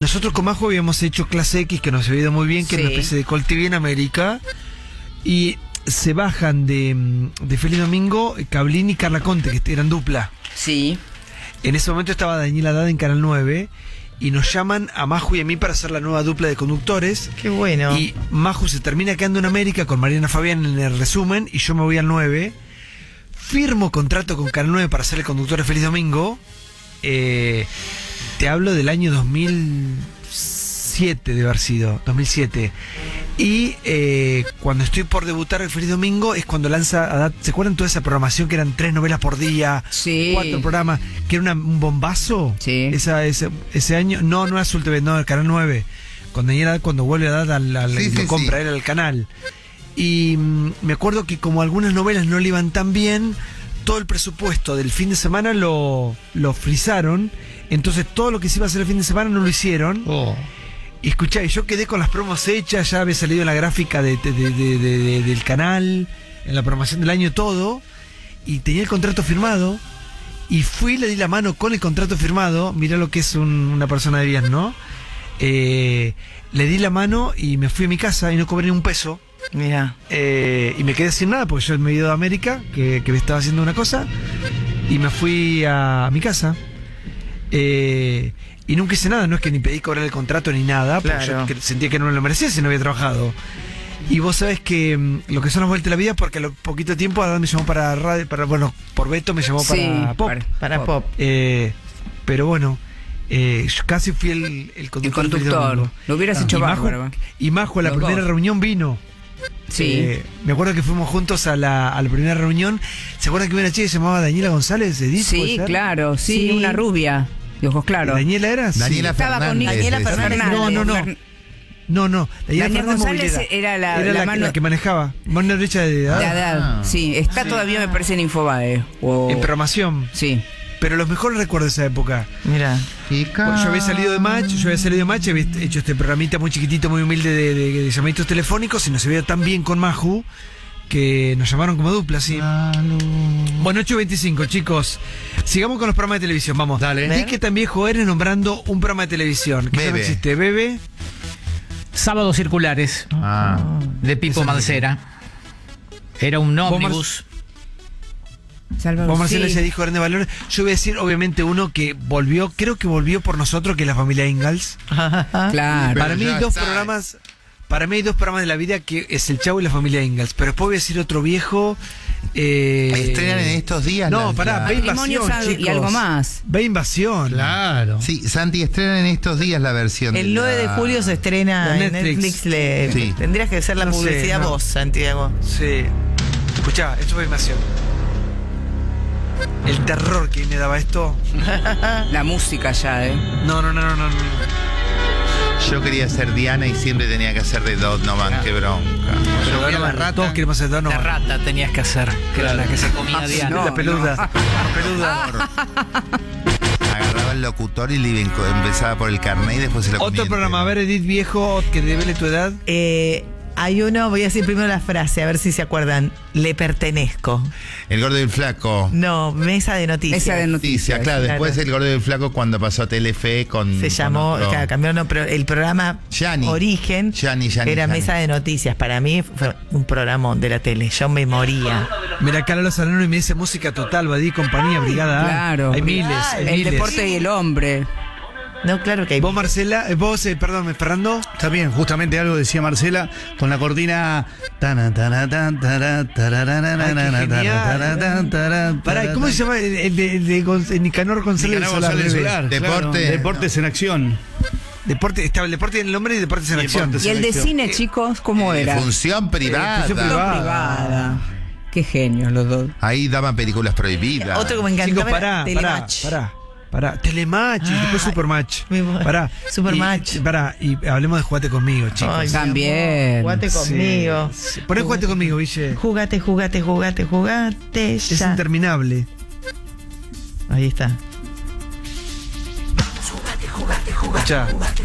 nosotros con Majo habíamos hecho Clase X, que nos había ido muy bien, que era una especie de Call TV en América. Y se bajan de Feliz Domingo Cablín y Carla Conte, que eran dupla. Sí. En ese momento estaba Daniela Haddad en Canal 9 y nos llaman a Maju y a mí para hacer la nueva dupla de conductores. Qué bueno. Y Maju se termina quedando en América con Mariana Fabián en el resumen y yo me voy al 9. Firmo contrato con Canal 9 para ser el conductor de Feliz Domingo. Te hablo del año 2007, de haber sido, 2007. Y cuando estoy por debutar el Feliz Domingo es cuando lanza Haddad. ¿Se acuerdan toda esa programación que eran 3 novelas por día? Sí. 4 programas, que era un bombazo. Sí. Ese año, no era Azul TV, no, el Canal 9. Cuando vuelve Haddad lo compra él al canal. Y me acuerdo que como algunas novelas no le iban tan bien, todo el presupuesto del fin de semana lo frizaron. Entonces todo lo que se iba a hacer el fin de semana no lo hicieron. Y escuchá, yo quedé con las promos hechas, ya había salido en la gráfica del canal, en la programación del año, todo, y tenía el contrato firmado, y fui, le di la mano con el contrato firmado. Mirá lo que es una persona de bien, ¿no? Le di la mano y me fui a mi casa y no cobré ni un peso. Mira. Y me quedé sin nada porque yo me he ido a América, que me estaba haciendo una cosa, y me fui a mi casa. Y nunca hice nada, no es que ni pedí cobrar el contrato ni nada, claro, porque yo sentía que no me lo merecía si no había trabajado. Y vos sabés que lo que son las vueltas de la vida, porque a lo poquito tiempo Adán me llamó para radio, bueno, por Beto me llamó para Pop. Para Pop. Pero bueno, yo casi fui el conductor. El conductor. Lo hubieras hecho bárbaro. Y Majo a la primera reunión vino. Sí. Me acuerdo que fuimos juntos a la primera reunión. ¿Se acuerdan que había una chica que se llamaba Daniela González? Sí, claro, sí, una rubia. De ojos claros. ¿Daniela era? Daniela Fernández. Daniela Fernández. No. Daniela González era la que manejaba. Mano derecha de Haddad. Sí, está todavía, me parece, en Infobae. En programación. Sí. Pero los mejores recuerdos de esa época. Mira. Yo había salido de Match, había hecho este programita muy chiquitito, muy humilde de llamaditos telefónicos, y nos se veía tan bien con Maju que nos llamaron como dupla, sí. Bueno, 8:25, chicos. Sigamos con los programas de televisión, vamos. Dale. ¿Di que tan viejo eres nombrando un programa de televisión? Que ya no existe. Bebe. Sábados Circulares, de Pipo Mancera. Era un ómnibus. Vos, Marcela, ya dijo Grande Valores. Yo voy a decir, obviamente, uno que volvió, creo que volvió por nosotros, que es La Familia Ingalls. Claro. Para mí hay dos programas de la vida, que es El Chavo y La Familia Ingalls. Pero después voy a decir otro viejo. Estrenan en estos días. No, pará, Ve Invasión, chicos. Y algo más. Ve Invasión. Claro. Sí, Santi, estrenan en estos días la versión. El 9 de julio se estrena en Netflix. Sí. Tendrías que hacer la publicidad vos, Santiago. Sí. Escuchá, esto es Ve Invasión. El terror que me daba esto. La música ya, No. Yo quería ser Diana y siempre tenía que hacer de Donovan, qué bronca. Pero la rata, todos queremos ser Donovan. La rata tenías que hacer, que era la que se comía Diana. La peluda. Agarraba el locutor y le empezaba por el carnet y después se lo comía. Otro programa, a ver, Edith viejo, que revele tu edad. Hay uno, voy a decir primero la frase, a ver si se acuerdan. Le pertenezco. El Gordo y el Flaco. No, Mesa de Noticias. Mesa de Noticias, claro. Después el Gordo y el Flaco cuando pasó a Telefe con... Se llamó, con cambiaron, pero el programa Origen era Mesa de Noticias. Para mí fue un programa de la tele. Yo me moría. Mira, Carlos Salano y me dice Música Total, Badí, Compañía, Brigada A. Claro. Hay miles. El deporte y el hombre. No, claro que hay. Vos, Marcela, perdón, Fernando. Está bien, justamente algo decía Marcela con la cortina. Pará, ¿cómo se llama el de Nicanor González Solar? Deportes en acción. Estaba el deporte en el nombre y deportes en acción. Y el de cine, chicos, ¿cómo era? Función privada. Privada. Qué genios los dos. Ahí daban películas prohibidas. Otro que me encantaba. Pará, Telematch, después Supermatch. Supermatch. Y hablemos de Jugate Conmigo, chicos. Ay, también. Jugate conmigo. Sí. Poné Jugate Conmigo, Ville. Jugate. Es interminable. Ahí está. Escuchá.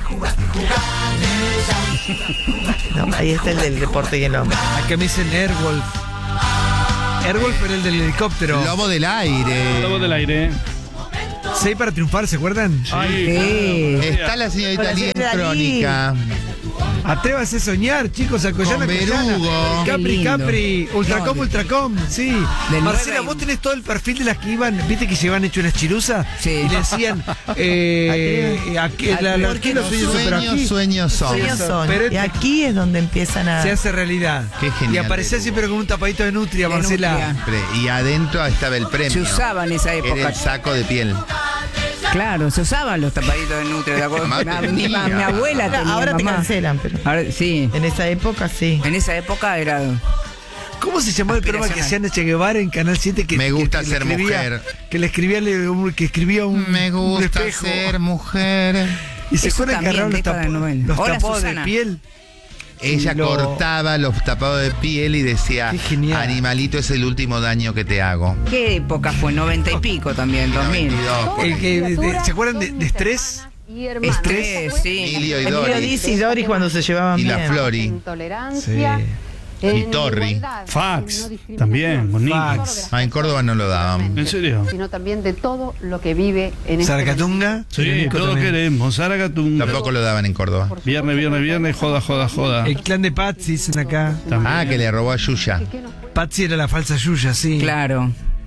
No, ahí está el del deporte y el hombre. Acá me dicen Airwolf. Airwolf era el del helicóptero. Lobo del aire. Lobo del aire. 6 para triunfar, ¿se acuerdan? Sí. Está la señorita Lee en Crónica. Atrévase a soñar, chicos, Alcoyana, Con Berugo. Capri, Ultracom, sí. Marcela, vos tenés todo el perfil de las que iban, viste que llevaban hecho unas chiruzas y le decían, aquí los sueños son, pero aquí Sueños son. Y aquí es donde empiezan a... se hace realidad. Qué genial. Y aparecía siempre con un tapadito de nutria, Marcela. Y adentro estaba el premio. Se usaba en esa época. Era el saco de piel. Claro, se usaban los tapaditos de nutria. Mi abuela tenía. Ahora te cancelan, pero... Ahora, sí. En esa época, sí. En esa época era... ¿Cómo se llamaba el programa que hacían Che Guevara en Canal 7? Me gusta ser mujer. Que le escribía un Me gusta un espejo. ser mujer. Y se Eso acuerdan que agarraron los Hola, tapados de Susana. piel. Ella cortaba los tapados de piel y decía, Qué genial. animalito, es el último daño que te hago. ¿Qué época fue? 90 y pico también, 2000. 92. ¿Se acuerdan de Estrés? Estrés, sí. Emilio y Emilio Doris. Diz y Doris cuando se llevaban Y bien. la Flori. Sí. Y Torri. Fax, también, con niños. Fax. En Córdoba no lo daban. ¿En serio? Sino también de todo lo que vive en este Zaracatunga. Sí, Nico todo también. queremos. Zaracatunga. Tampoco lo daban en Córdoba. Viernes, joda. El clan de Patsy, dicen acá. Ah, que le robó a Yuya. Patsy era la falsa Yuya, sí. Claro.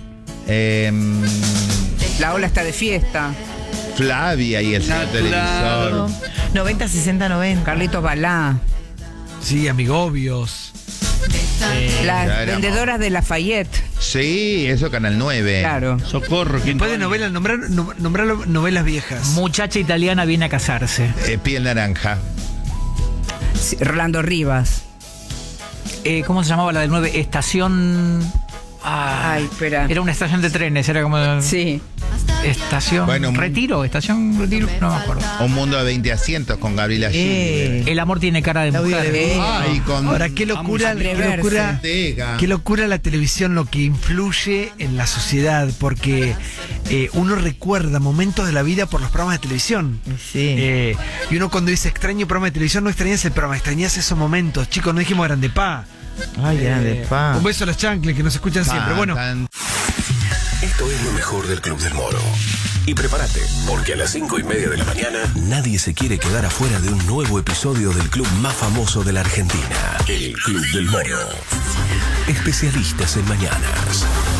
La ola está de fiesta. Flavia y el señor televisor. 90, 60, 90. Carlitos Balá. Sí, Amigobios. Las ya éramos. vendedoras de Lafayette. Sí, eso Canal 9. Claro. Socorro. Después de novelas, nombrar novelas viejas. Muchacha italiana viene a casarse. Piel naranja. Sí, Rolando Rivas. ¿Cómo se llamaba la del 9? Estación... Ay, espera. Era una estación de trenes, era como... Sí. Estación... Bueno, estación Retiro, no me acuerdo. Un mundo de 20 asientos con Gabriela Gil. El amor tiene cara de Claudio mujer. de Ay, con Ahora, qué locura Ortega. qué locura la televisión, lo que influye en la sociedad, porque uno recuerda momentos de la vida por los programas de televisión. Sí. Y uno cuando dice extraño programa de televisión, no extrañas el programa, extrañas esos momentos. Chicos, no dijimos Grande Pa. Ay, grande pa. Un beso a los chancles que nos escuchan siempre. Bueno, Esto es lo mejor del Club del Moro. Y prepárate, porque a las 5:30 de la mañana nadie se quiere quedar afuera de un nuevo episodio del club más famoso de la Argentina, el Club del Moro. Especialistas en mañanas.